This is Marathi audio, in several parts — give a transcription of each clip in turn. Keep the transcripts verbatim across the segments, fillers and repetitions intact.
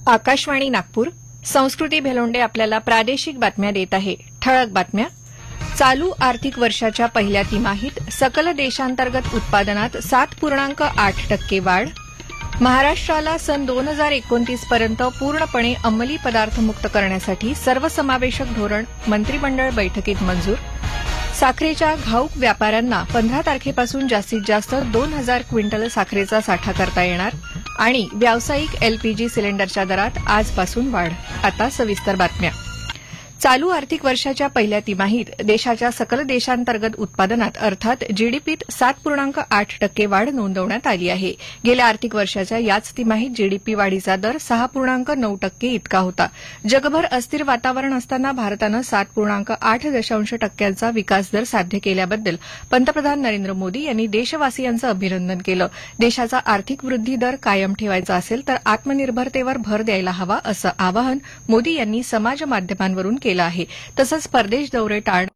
आकाशवाणी नागपूर. संस्कृती भेलोंडे आपल्याला प्रादेशिक बातम्या देत आहे. ठळक बातम्या. चालू आर्थिक वर्षाच्या पहिल्या तिमाहीत सकल देशांतर्गत उत्पादनात सात पूर्णांक आठ टक्के वाढ. महाराष्ट्राला सन दोन हजार एकोणतीस पर्यंत पूर्णपणे अंमली पदार्थ मुक्त करण्यासाठी सर्वसमावेशक धोरण मंत्रिमंडळ बैठकीत मंजूर. साखरेच्या घाऊक व्यापाऱ्यांना पंधरा तारखेपासून जास्तीत जास्त दोन हजार क्विंटल साखरेचा साठा करता येणार. आणि व्यावसायिक एलपीजी सिलेंडरच्या दरात आजपासून वाढ. आता सविस्तर बातम्या. चालू आर्थिक वर्षाच्या पहिल्या तिमाहीत देशाच्या सकल देशांतर्गत उत्पादनात अर्थात जीडीपीत सात पूर्णांक आठ टक्के वाढ नोंदवण्यात आली आहे. गेल्या आर्थिक वर्षाच्या याच तिमाहीत जीडीपी वाढीचा दर सहा पूर्णांक नऊ टक्के इतका होता. जगभर अस्थिर वातावरण असताना भारतानं सात पूर्णांक आठ दशांश टक्क्यांचा विकास दर साध्य केल्याबद्दल पंतप्रधान नरेंद्र मोदी यांनी देशवासियांचं अभिनंदन केलं. देशाचा आर्थिक वृद्धी दर कायम ठेवायचा असेल तर आत्मनिर्भरतेवर भर द्यायला हवा असं आवाहन मोदी यांनी समाज माध्यमांवरून केलं आहे. तसंच परदेश दौरे टाळणं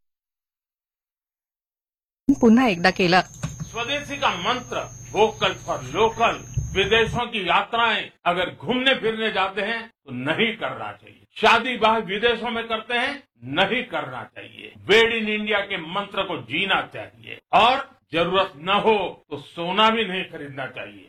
पुन्हा एकदा केलं. स्वदेशी का मंत्र वोकल फॉर लोकल. विदेशों की यात्राएं अगर घूमने फिरने जाते हैं तो नहीं करना चाहिए. शादी ब्याह विदेशों में करते हैं, नहीं करना चाहिए. मेड इन इंडिया के मंत्र को जीना चाहिए और जरूरत न हो तो सोना भी नहीं खरीदना चाहिए.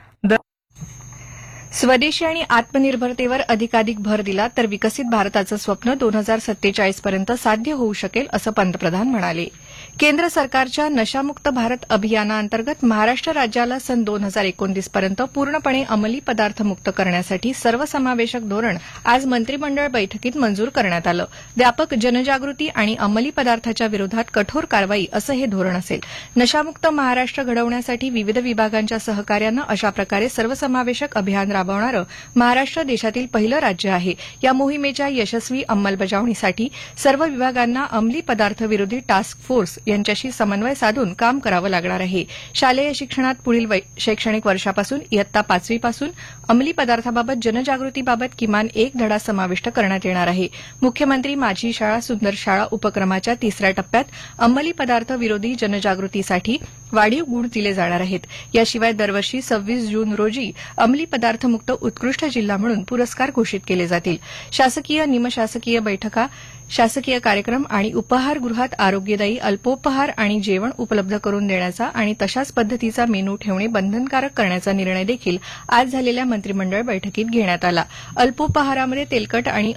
स्वदेशी आणि आत्मनिर्भरतेवर अधिकाधिक भर दिला तर विकसित भारताचं स्वप्न दोन हजार सत्तेचाळीस पर्यंत साध्य होऊ शकेल असं पंतप्रधान म्हणाले. केंद्र सरकारच्या नशामुक्त भारत अभियानाअंतर्गत महाराष्ट्र राज्याला सन दोन हजार एकोणतीस पर्यंत पूर्णपणे अंमली पदार्थ मुक्त करण्यासाठी सर्वसमावेशक धोरण आज मंत्रिमंडळ बैठकीत मंजूर करण्यात आलं. व्यापक जनजागृती आणि अंमली पदार्थाच्या विरोधात कठोर कारवाई असं हे धोरण असेल. नशामुक्त महाराष्ट्र घडवण्यासाठी विविध विभागांच्या सहकार्यानं अशा प्रकारे सर्वसमावेशक अभियान राबवणारं महाराष्ट्र देशातील पहिलं राज्य आहे. या मोहिमेच्या यशस्वी अंमलबजावणीसाठी सर्व विभागांना अंमली पदार्थ विरोधी टास्क फोर्स यांच्याशी समन्वय साधून काम करावं लागणार आहे. शालेय शिक्षणात पुढील शैक्षणिक वर्षापासून इयत्ता पाचवीपासून अंमली पदार्थाबाबत जनजागृतीबाबत किमान एक धडा समाविष्ट करण्यात येणार आहे. मुख्यमंत्री माझी शाळा सुंदर शाळा उपक्रमाच्या तिसऱ्या टप्प्यात अंमली पदार्थ विरोधी जनजागृतीसाठी वाढीव गुण दिले जाणार आहेत. याशिवाय दरवर्षी सव्वीस जून रोजी अंमली पदार्थमुक्त उत्कृष्ट जिल्हा म्हणून पुरस्कार घोषित केले जातील. शासकीय निमशासकीय बैठका, शासकीय कार्यक्रम आणि उपहारगृहात आरोग्यदायी अल्पोपहार आणि जेवण उपलब्ध करून देण्याचा आणि तशाच पद्धतीचा मेनू ठेवणे बंधनकारक करण्याचा निर्णय देखील आज झालेल्या मंत्रिमंडळ बैठकीत घेण्यात आला. अल्पोपहारामध्ये तेलकट आणि